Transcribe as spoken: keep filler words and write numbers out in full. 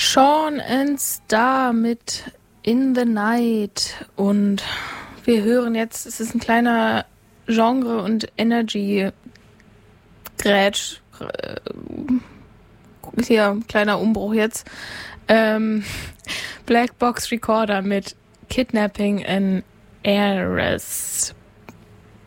Sean and Star mit In the Night. Und wir hören jetzt, es ist ein kleiner Genre- und Energy-Grätsch. Äh, hier, kleiner Umbruch jetzt. Ähm, Black Box Recorder mit Kidnapping an Heiress.